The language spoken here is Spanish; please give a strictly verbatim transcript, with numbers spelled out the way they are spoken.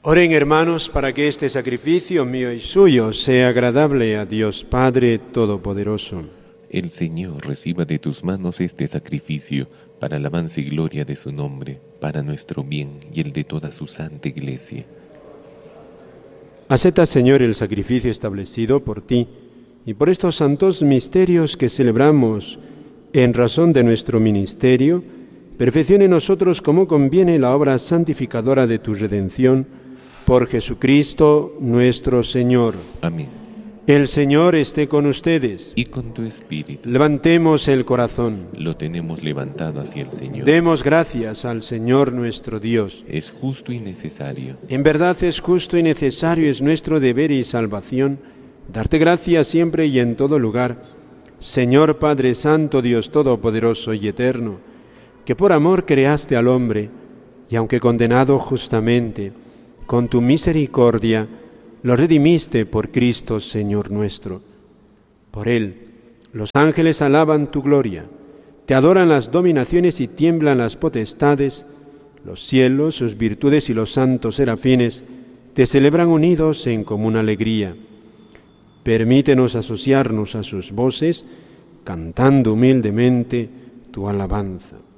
Oren, hermanos, para que este sacrificio mío y suyo sea agradable a Dios Padre Todopoderoso. El Señor reciba de tus manos este sacrificio para alabanza y gloria de su nombre, para nuestro bien y el de toda su santa Iglesia. Acepta, Señor, el sacrificio establecido por ti y por estos santos misterios que celebramos en razón de nuestro ministerio. Perfeccione en nosotros como conviene la obra santificadora de tu redención, por Jesucristo nuestro Señor. Amén. El Señor esté con ustedes. Y con tu espíritu. Levantemos el corazón. Lo tenemos levantado hacia el Señor. Demos gracias al Señor nuestro Dios. Es justo y necesario. En verdad es justo y necesario, es nuestro deber y salvación, darte gracias siempre y en todo lugar, Señor Padre Santo, Dios Todopoderoso y Eterno, que por amor creaste al hombre, y aunque condenado justamente, con tu misericordia lo redimiste por Cristo, Señor nuestro. Por Él, los ángeles alaban tu gloria, te adoran las dominaciones y tiemblan las potestades, los cielos, sus virtudes y los santos serafines te celebran unidos en común alegría. Permítenos asociarnos a sus voces, cantando humildemente tu alabanza.